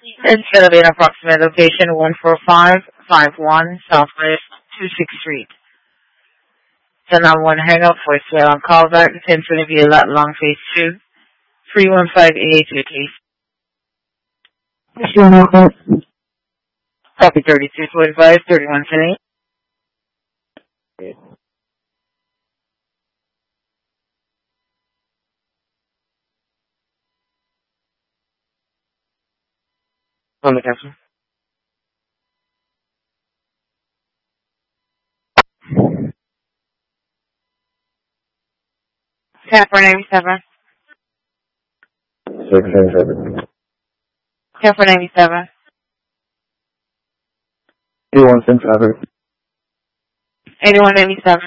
It's going to be an approximate location 14551 Southwest 26th Street. So now one hang up for sale on call back. It's going to be a lot long phase 2. 31582, please. Copy 3225, 3178. On the cancel. Tap for 97. Tap for 97. 8167. 8197.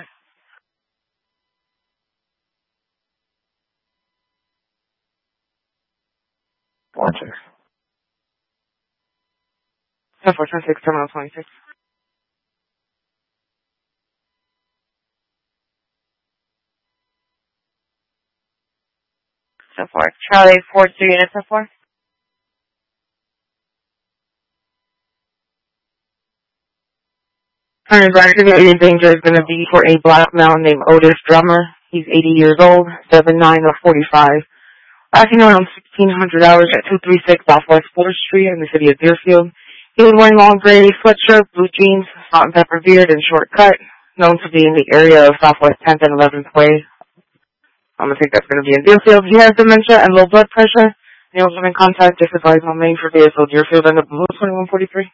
Tap for 26, terminal 26. So far. Charlie 42 units so far. Current activity in danger is going to be for a black male named Otis Drummer. He's 80 years old, 7'9" or 45. Acting around 1600 hours at 236 Southwest 4th Street in the city of Deerfield. He was wearing long gray sweatshirt, blue jeans, salt and pepper beard, and short cut, known to be in the area of Southwest 10th and 11th Way. I'm going to think that's going to be in Deerfield. He has dementia and low blood pressure. He also been in contact, just advised on main for Deerfield, and the blue 2143.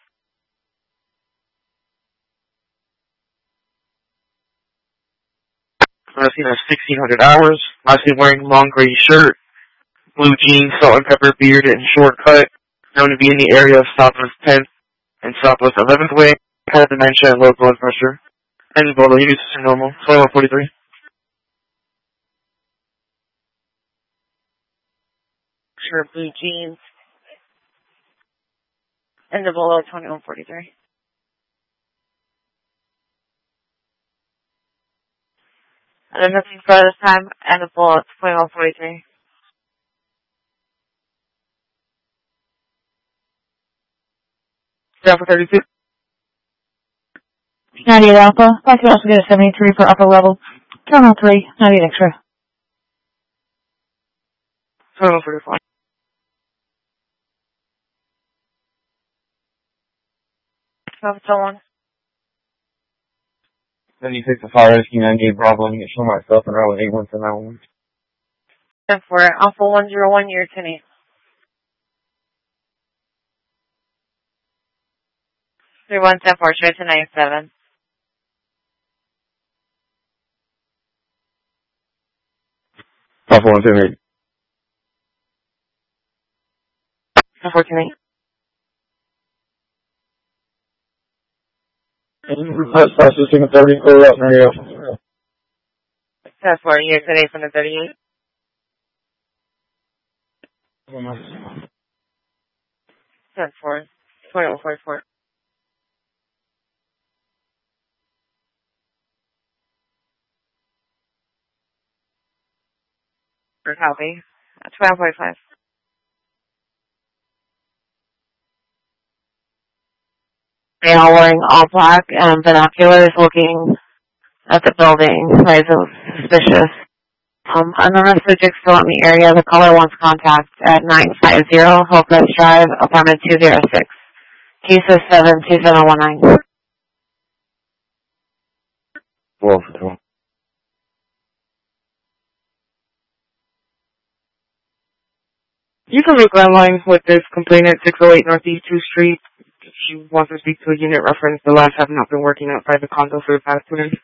Last seen at 1600 hours. Last seen wearing long gray shirt, blue jeans, salt and pepper beard, and short cut. Known to be in the area of Southwest 10th and Southwest 11th Way. Had dementia and low blood pressure. And vital use are normal. 2143. Shirt, blue jeans. And the below 2143. And then nothing for this time, and the below 2143. Down for 32. 98 Alpha. I can also get a 73 for upper level. Terminal 3, 98 extra. 2144. Someone. Then you take the fire rescue 98 Bravo and get show myself and route 8179. 10 for Alpha 101, year 10. 3110 for straight to 97. Alpha 178. 14 Request processing 30 for route Mario. 10 for year 10 from the 38. 10 for 2144. For copy. 1245. They are wearing all black and binoculars looking at the building. Right, so suspicious. Another subject still in the area. The caller wants contact at 950 Hopeless Drive, apartment 206. Case is 72719. You can look online with this complaint at 608 Northeast 2th Street. If she wants to speak to a unit reference, the last have not been working outside the condo for the past 2 days.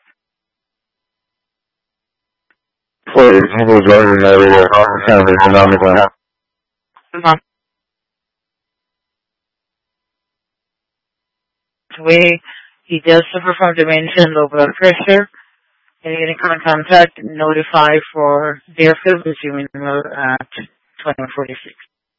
He does suffer from dementia and low blood pressure. And you can contact and notify for Deerfield, assuming at 2146.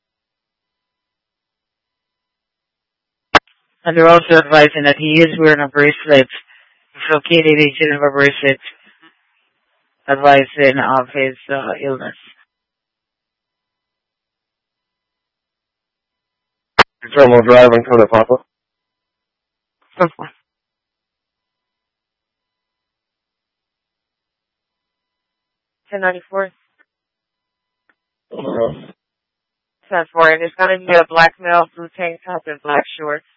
And they're also advising that he is wearing a bracelet. It's okay that he shouldn't have a bracelet, advising of his illness. Terminal Drive and Code Papa. 10-4. $10.94. 10-4. And it's gonna be a black male, blue tank top, and black shorts.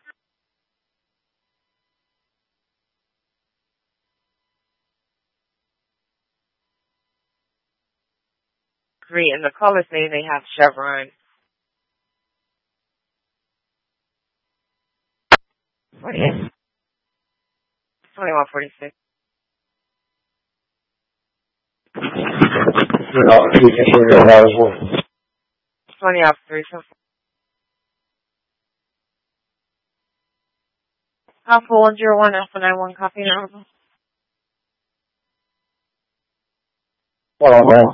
Green. In the colors name, they have Chevron. 48. 2146. You can show me that as well. 20 off 3. Alpha 101, Alpha 91, copy now. Hold on, man.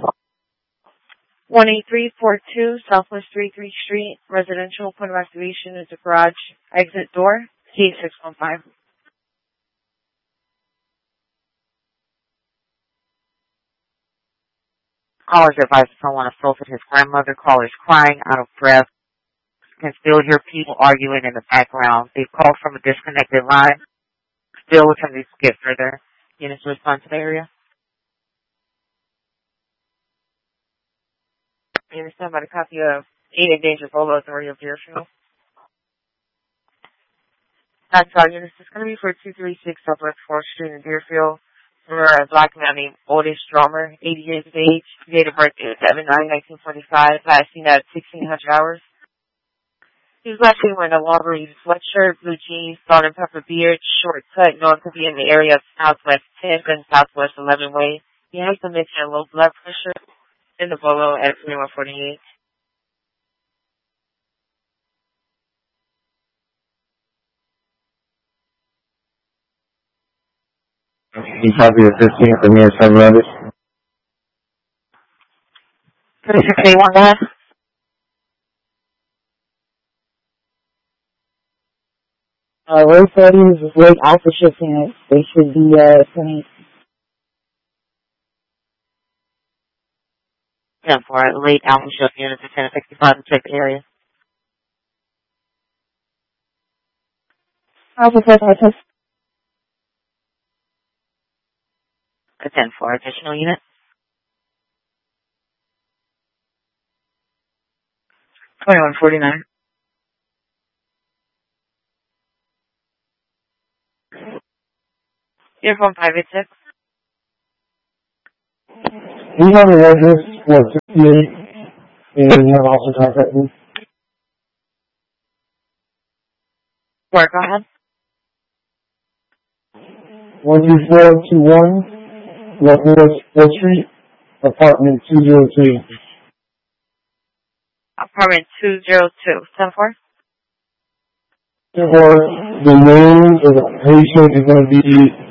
18342 Southwest 33th Street. Residential. Point of activation is the garage exit door. Key 615. Callers advised someone assaulted his grandmother. Callers crying, out of breath. Can still hear people arguing in the background. They called from a disconnected line. Still attempting to get further. Units respond to the area. You understand by the copy of 8 endangered Bolo Authority of Deerfield. That's all units. It's going to be for 236 Southwest 4th Street in Deerfield. For a black man named Otis Drummer, 80 years of age. Date of birth is 7/9/1945. Last seen at 1600 hours. He was last seen wearing a Walgreens sweatshirt, blue jeans, salt and pepper beard, short cut, known to be in the area of Southwest 10th and Southwest 11 Way. He has the mid and low blood pressure in the Bolo at 2148. You copy of 15 at the nearest 7 members. 3681, go ahead. Road settings is late alpha shift units. They should be, sending 10-4, late alpha shift units at 1065 to check the area. alpha first test. A 10-4 additional unit. 2149. Earphone 586. We have an address for 68, and you have also contact me. Work, go ahead. 12421 Northwest 4th Street, apartment 202. Apartment 202. 10-4. Or the name of the patient is going to be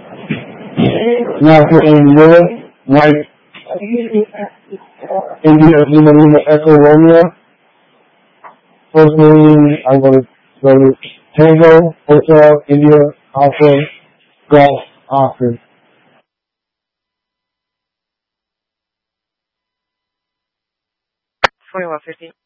Dr. India, Mike India Lima Echo Romeo. First name, I'm going to go to Tango, Hotel, India, Alpha, Golf, Oscar. 2150.